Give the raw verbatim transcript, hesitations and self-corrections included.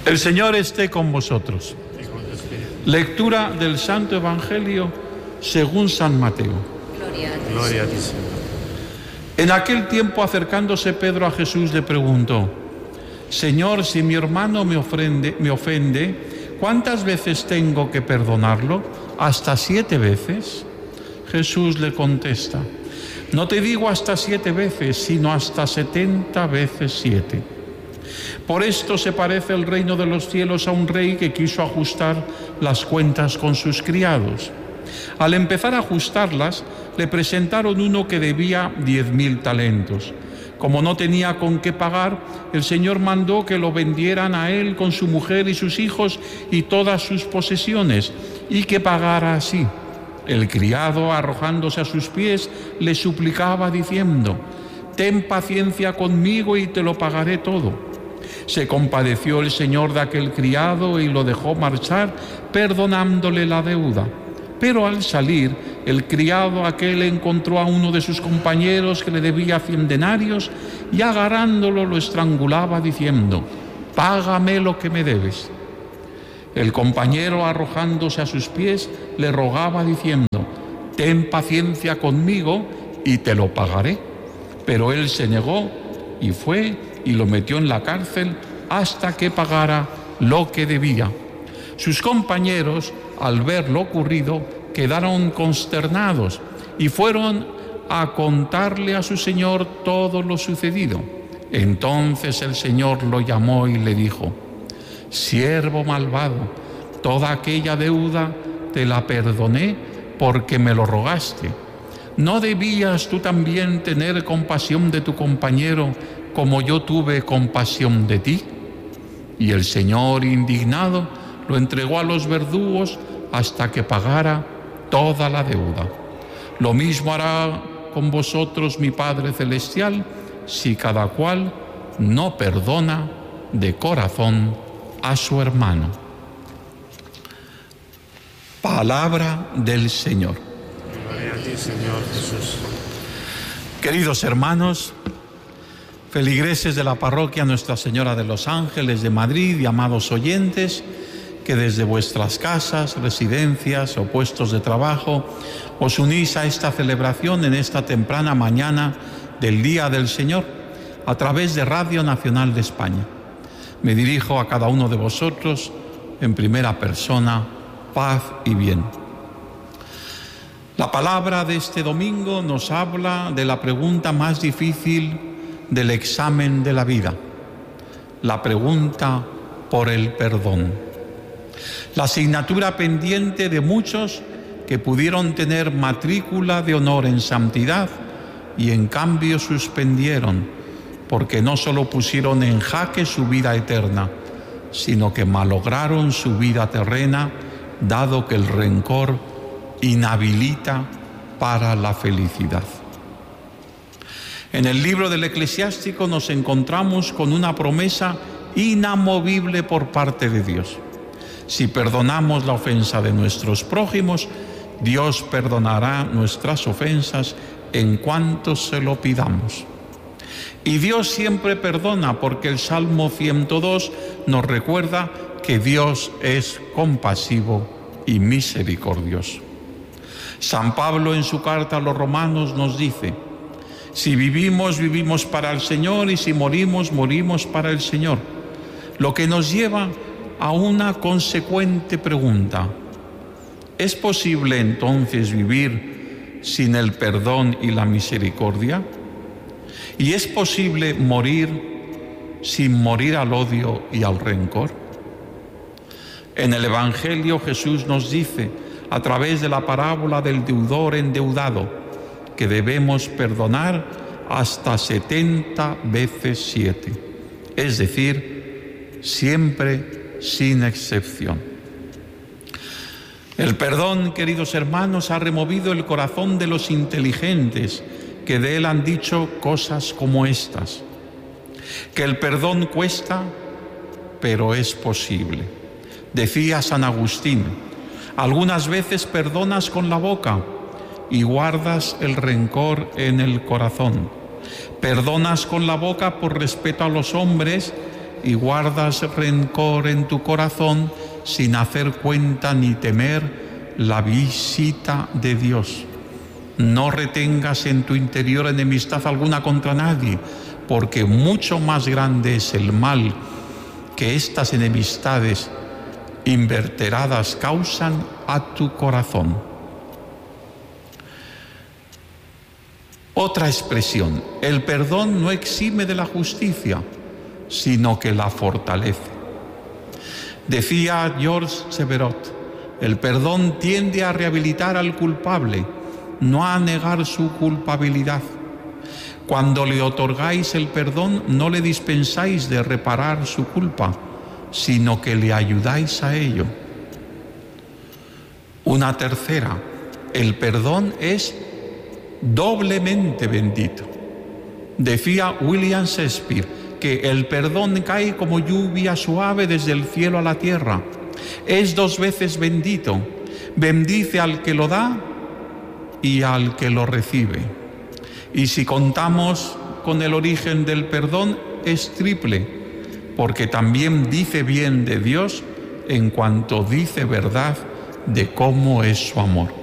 El Señor esté con vosotros. Lectura del Santo Evangelio según San Mateo. Gloria a ti, Gloria a ti, Señor. En aquel tiempo, acercándose Pedro a Jesús, le preguntó: Señor, si mi hermano me ofende, me ofende, ¿cuántas veces tengo que perdonarlo? ¿Hasta siete veces? Jesús le contesta: no te digo hasta siete veces, sino hasta setenta veces siete. Por esto se parece el reino de los cielos a un rey que quiso ajustar las cuentas con sus criados. Al empezar a ajustarlas, le presentaron uno que debía diez mil talentos. Como no tenía con qué pagar, el Señor mandó que lo vendieran a él con su mujer y sus hijos y todas sus posesiones, y que pagara así. El criado, arrojándose a sus pies, le suplicaba diciendo: ten paciencia conmigo y te lo pagaré todo. Se compadeció el Señor de aquel criado y lo dejó marchar, perdonándole la deuda. Pero al salir, el criado aquel encontró a uno de sus compañeros que le debía cien denarios y agarrándolo lo estrangulaba diciendo: págame lo que me debes. El compañero, arrojándose a sus pies, le rogaba diciendo: ten paciencia conmigo y te lo pagaré. Pero él se negó y fue y lo metió en la cárcel hasta que pagara lo que debía. Sus compañeros, al ver lo ocurrido, quedaron consternados y fueron a contarle a su señor todo lo sucedido. Entonces el Señor lo llamó y le dijo: siervo malvado, toda aquella deuda te la perdoné porque me lo rogaste. ¿No debías tú también tener compasión de tu compañero como yo tuve compasión de ti? Y el Señor, indignado, lo entregó a los verdugos hasta que pagara toda la deuda. Lo mismo hará con vosotros mi Padre Celestial, si cada cual no perdona de corazón a su hermano. Palabra del Señor. Gloria a ti, Señor Jesús. Queridos hermanos, feligreses de la parroquia Nuestra Señora de los Ángeles de Madrid y amados oyentes, que desde vuestras casas, residencias o puestos de trabajo os unís a esta celebración en esta temprana mañana del Día del Señor a través de Radio Nacional de España. Me dirijo a cada uno de vosotros en primera persona: paz y bien. La palabra de este domingo nos habla de la pregunta más difícil del examen de la vida, la pregunta por el perdón. La asignatura pendiente de muchos que pudieron tener matrícula de honor en santidad y en cambio suspendieron, porque no solo pusieron en jaque su vida eterna, sino que malograron su vida terrena, dado que el rencor inhabilita para la felicidad. En el libro del Eclesiástico nos encontramos con una promesa inamovible por parte de Dios. Si perdonamos la ofensa de nuestros prójimos, Dios perdonará nuestras ofensas en cuanto se lo pidamos. Y Dios siempre perdona, porque el Salmo ciento dos nos recuerda que Dios es compasivo y misericordioso. San Pablo en su carta a los Romanos nos dice: si vivimos, vivimos para el Señor, y si morimos, morimos para el Señor. Lo que nos lleva a una consecuente pregunta: ¿es posible entonces vivir sin el perdón y la misericordia? ¿Y es posible morir sin morir al odio y al rencor? En el Evangelio Jesús nos dice, a través de la parábola del deudor endeudado, que debemos perdonar hasta setenta veces siete, es decir, siempre sin excepción. El perdón, queridos hermanos, ha removido el corazón de los inteligentes, que de él han dicho cosas como estas: que el perdón cuesta, pero es posible. Decía San Agustín: algunas veces perdonas con la boca y guardas el rencor en el corazón. Perdonas con la boca por respeto a los hombres y guardas rencor en tu corazón sin hacer cuenta ni temer la visita de Dios. No retengas en tu interior enemistad alguna contra nadie, porque mucho más grande es el mal que estas enemistades inverteradas causan a tu corazón. Otra expresión: el perdón no exime de la justicia, sino que la fortalece. Decía George Severot, el perdón tiende a rehabilitar al culpable, no a negar su culpabilidad. Cuando le otorgáis el perdón, no le dispensáis de reparar su culpa, sino que le ayudáis a ello. Una tercera: el perdón es doblemente bendito. Decía William Shakespeare que el perdón cae como lluvia suave desde el cielo a la tierra. Es dos veces bendito. Bendice al que lo da y al que lo recibe. Y si contamos con el origen del perdón, es triple, porque también dice bien de Dios en cuanto dice verdad de cómo es su amor.